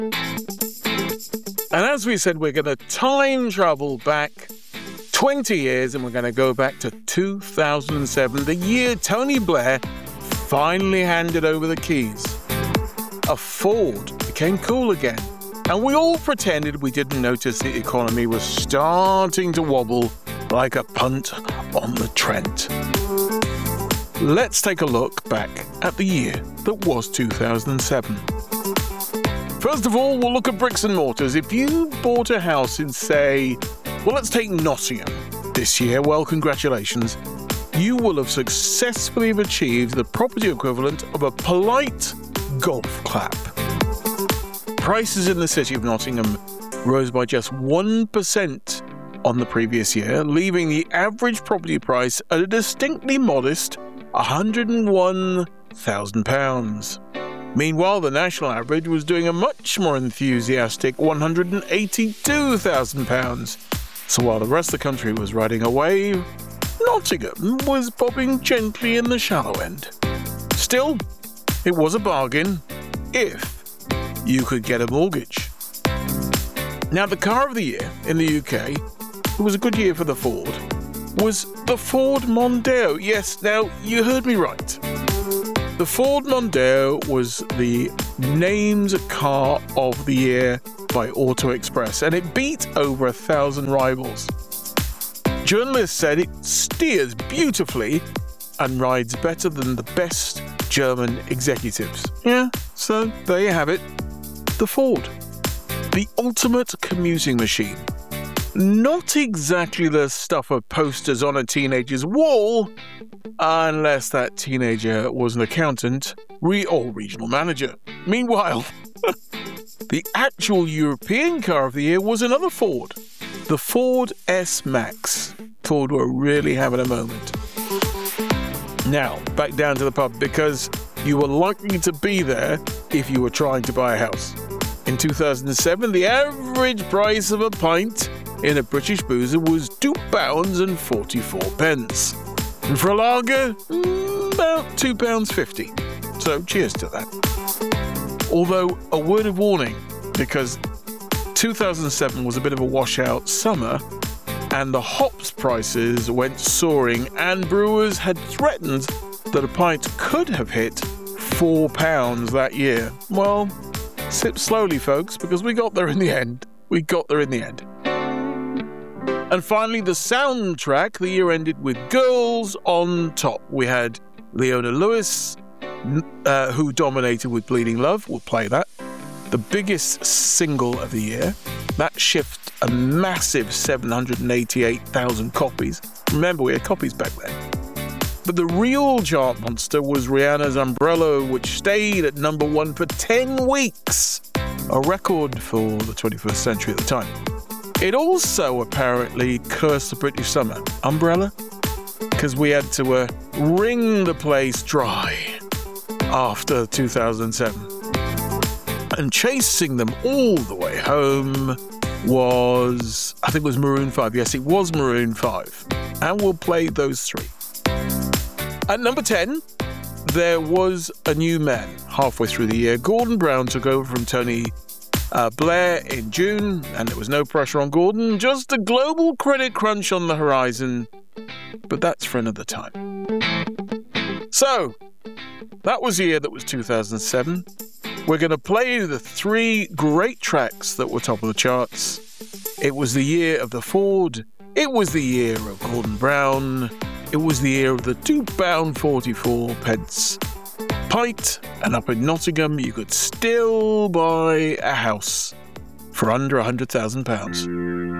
And as we said, we're going to time travel back 20 years, and we're going to go back to 2007, the year Tony Blair finally handed over the keys. A Ford became cool again, and we all pretended we didn't notice the economy was starting to wobble like a punt on the Trent. Let's take a look back at the year that was 2007. First of all, we'll look at bricks and mortars. If you bought a house in, say, well, let's take Nottingham this year, well, congratulations. You will have successfully achieved the property equivalent of a polite golf clap. Prices in the city of Nottingham rose by just 1% on the previous year, leaving the average property price at a distinctly modest £101,000. Meanwhile, the national average was doing a much more enthusiastic £182,000. So while the rest of the country was riding a wave, Nottingham was bobbing gently in the shallow end. Still, it was a bargain if you could get a mortgage. Now, the car of the year in the UK, it was a good year for the Ford, was the Ford Mondeo. Yes, now, you heard me right. The Ford Mondeo was the named car of the year by Auto Express, and it beat over 1,000 rivals. Journalists said it steers beautifully and rides better than the best German executives. Yeah, so there you have it. The Ford. The ultimate commuting machine. Not exactly the stuff of posters on a teenager's wall, unless that teenager was an accountant or regional manager. Meanwhile, the actual European car of the year was another Ford, the Ford S-Max. Ford were really having a moment. Now, back down to the pub, because you were likely to be there if you were trying to buy a house. In 2007, the average price of a pint in a British boozer was £2.44. And for a lager, about £2.50. So cheers to that. Although, a word of warning, because 2007 was a bit of a washout summer, and the hops prices went soaring, and brewers had threatened that a pint could have hit £4 that year. Well, sip slowly, folks, because we got there in the end. And finally, the soundtrack, the year ended with Girls on Top. We had Leona Lewis, who dominated with Bleeding Love. We'll play that. The biggest single of the year. That shipped a massive 788,000 copies. Remember, we had copies back then. But the real chart monster was Rihanna's Umbrella, which stayed at number one for 10 weeks. A record for the 21st century at the time. It also apparently cursed the British summer. Umbrella? Because we had to wring the place dry after 2007. And chasing them all the way home was, I think it was Maroon 5. Yes, it was Maroon 5. And we'll play those three. At number 10, there was a new man halfway through the year. Gordon Brown took over from Tony Blair in June, and there was no pressure on Gordon, just a global credit crunch on the horizon. But that's for another time. So, that was the year that was 2007. We're going to play the three great tracks that were top of the charts. It was the year of the Ford. It was the year of Gordon Brown. It was the year of the £2.44 pint, and up in Nottingham you could still buy a house for under £100,000.